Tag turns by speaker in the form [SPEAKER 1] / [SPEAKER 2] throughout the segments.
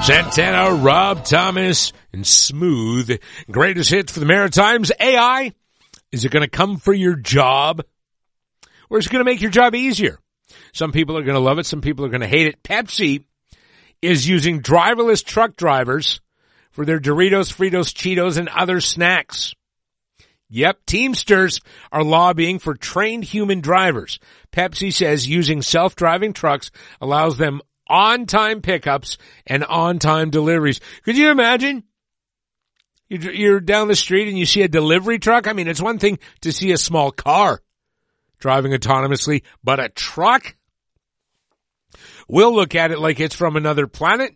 [SPEAKER 1] Santana, Rob Thomas, and Smooth. Greatest hits for the Maritimes. AI, is it going to come for your job? Or is it going to make your job easier? Some people are going to love it. Some people are going to hate it. Pepsi is using driverless truck drivers for their Doritos, Fritos, Cheetos, and other snacks. Yep, Teamsters are lobbying for trained human drivers. Pepsi says using self-driving trucks allows them on-time pickups and on-time deliveries. Could you imagine? You're down the street and you see a delivery truck. I mean, it's one thing to see a small car driving autonomously, but a truck? We'll look at it like it's from another planet.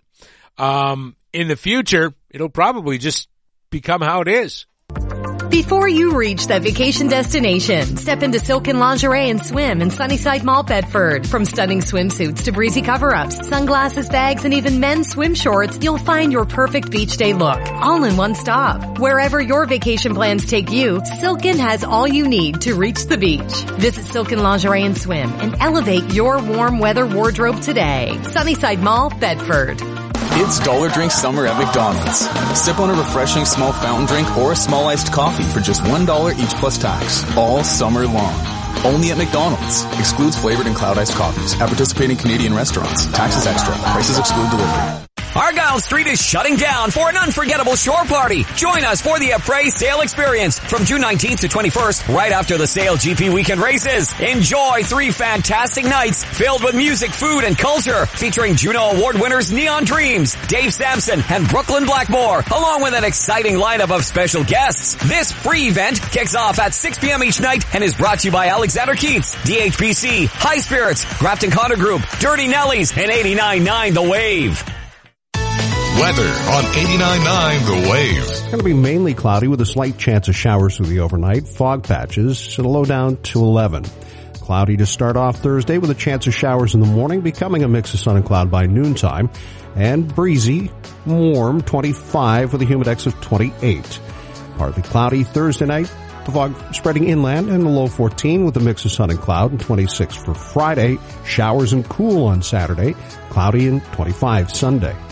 [SPEAKER 1] In the future, it'll probably just become how it is.
[SPEAKER 2] Before you reach that vacation destination, step into Silken Lingerie and Swim in Sunnyside Mall, Bedford. From stunning swimsuits to breezy cover-ups, sunglasses, bags, and even men's swim shorts, you'll find your perfect beach day look, all in one stop. Wherever your vacation plans take you, Silken has all you need to reach the beach. Visit Silken Lingerie and Swim and elevate your warm weather wardrobe today. Sunnyside Mall, Bedford.
[SPEAKER 3] It's Dollar Drink Summer at McDonald's. Sip on a refreshing small fountain drink or a small iced coffee for just $1 each plus tax, all summer long. Only at McDonald's. Excludes flavored and cloud iced coffees. At participating Canadian restaurants. Taxes extra. Prices exclude delivery.
[SPEAKER 4] Argyle Street is shutting down for an unforgettable shore party. Join us for the Apres Sale Experience from June 19th to 21st, right after the Sale GP weekend races. Enjoy 3 fantastic nights filled with music, food, and culture, featuring Juno Award winners Neon Dreams, Dave Sampson, and Brooklyn Blackmore, along with an exciting lineup of special guests. This free event kicks off at 6 p.m. each night and is brought to you by Alexander Keats, DHPC, High Spirits, Grafton Connor Group, Dirty Nellies, and 89.9 The Wave.
[SPEAKER 5] Weather on 89.9 The Wave.
[SPEAKER 6] It's going to be mainly cloudy with a slight chance of showers through the overnight. Fog patches and a low down to 11. Cloudy to start off Thursday with a chance of showers in the morning, becoming a mix of sun and cloud by noontime. And breezy, warm, 25 with a humidex of 28. Partly cloudy Thursday night. The fog spreading inland and a low 14 with a mix of sun and cloud, and 26 for Friday. Showers and cool on Saturday. Cloudy and 25 Sunday.